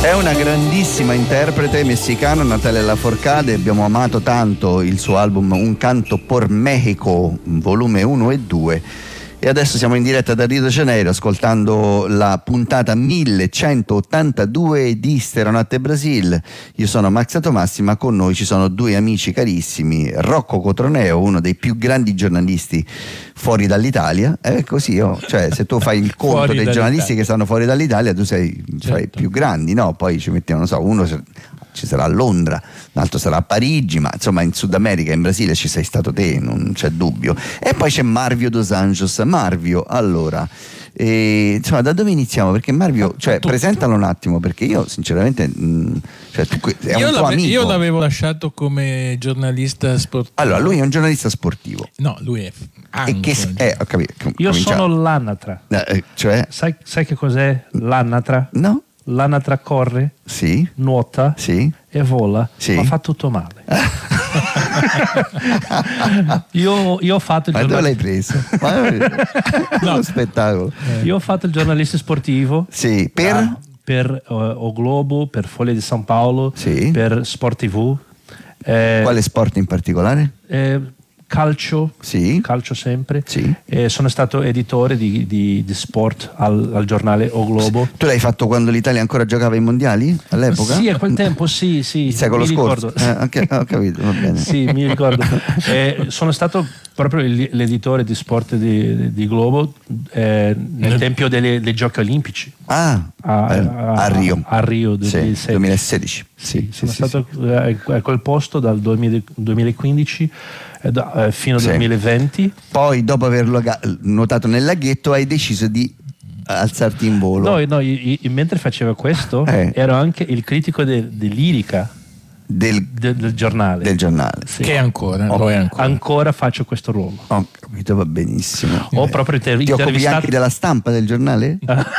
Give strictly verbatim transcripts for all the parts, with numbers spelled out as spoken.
È una grandissima interprete messicana, Natalia Lafourcade. Abbiamo amato tanto il suo album Un canto por México, volume uno e due. E adesso siamo in diretta da Rio de Janeiro ascoltando la puntata millecentottantadue di Stereonotte Brasil. Io sono Max Tomassi, ma con noi ci sono due amici carissimi, Rocco Cotroneo, uno dei più grandi giornalisti fuori dall'Italia. È così, oh, cioè se tu fai il conto dei giornalisti che stanno fuori dall'Italia, tu sei certo. fra i più grandi, no? Poi ci mettiamo, non so, uno ci sarà a Londra, l'altro sarà a Parigi, ma insomma in Sud America, in Brasile ci sei stato te, non c'è dubbio. E poi c'è Marvio dos Anjos. Marvio, allora, e, insomma, da dove iniziamo? Perché Marvio, cioè, Tutto. presentalo un attimo, perché io sinceramente, mh, cioè, tu, è io, un tuo l'ave- amico. io l'avevo lasciato come giornalista sportivo. Allora, lui è un giornalista sportivo. No, lui è anche E che, eh, ho capito, Io cominciamo. sono l'anatra. Eh, cioè, Sai, sai che cos'è l'anatra? no? L'anatra corre, Sì, nuota sì. e vola, Sì. ma fa tutto male. io, io ho fatto il Ma dove l'hai giornalista, preso? Ma uno spettacolo. io ho fatto il giornalista sportivo Sì, per? ah, per eh, O Globo, per Foglia di San Paolo, Sì. per Sport tivù. eh, Quale sport in particolare? eh, calcio, Sì. calcio sempre. Sì. Eh, sono stato editore di, di- di sport al, al giornale O Globo. Tu l'hai fatto quando l'Italia ancora giocava ai mondiali all'epoca? Sì, a quel tempo sì, sì. Il secolo mi scorso. ricordo. Eh, ok, ho capito, va bene. Sì, mi ricordo. Eh, sono stato proprio il- l'editore di sport di, di Globo eh, nel tempio delle- dei Giochi Olimpici Ah, a, eh, a- a Rio. a Rio Sì, duemilasedici. duemilasedici. Sì, Sì, sono sì, sì, stato eh, a quel posto dal duemila duemilaquindici eh, da- eh, fino al Sì. duemilaventi. Poi, dopo averlo ga- nuotato nel laghetto, hai deciso di alzarti in volo. No, no, io- io- mentre facevo questo Eh. ero anche il critico de- dell'Irica del, de- del giornale. del giornale. Sì. che ancora, Oh, lo è ancora. Ancora faccio questo ruolo. Ho capito, va benissimo. Ho proprio inter- Ti occupi intervistato. anche della stampa del giornale?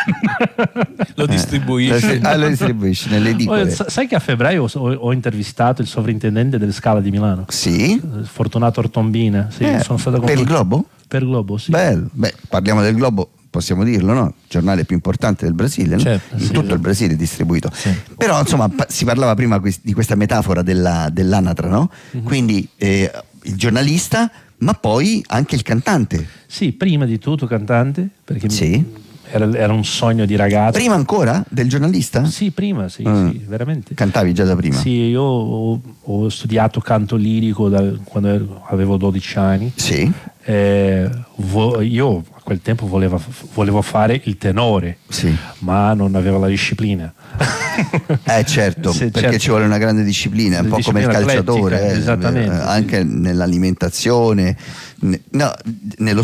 Lo distribuisce. Ah, lo distribuisci nelle Oh, edicole? sa- sai che a febbraio ho, ho intervistato il sovrintendente delle Scala di Milano, Sì. Fortunato Ortombina. Sì, Eh, sono stato con per il lui. Globo? Per Globo, sì. Bello. Beh, parliamo del Globo, possiamo dirlo, no? Il giornale più importante del Brasile, no? Certo, In sì. tutto il Brasile è distribuito. Sì. Però, insomma, pa- si parlava prima quest- di questa metafora della- dell'anatra, no? Mhm. Quindi eh, il giornalista, ma poi anche il cantante. Sì, prima di tutto cantante, perché Sì. era, era un sogno di ragazzo. Prima ancora del giornalista? Sì, prima, sì, Mm. sì, veramente. Cantavi già da prima? Sì, io ho, ho studiato canto lirico da, quando ero- avevo dodici anni. Sì. Eh, vo- io a quel tempo volevo, volevo fare il tenore, Sì. ma non avevo la disciplina. Eh certo, Sì, perché certo. ci vuole una grande disciplina, un po' come il Disciplina calciatore, atletica, eh, esattamente, eh, sì. anche nell'alimentazione, ne- no, nello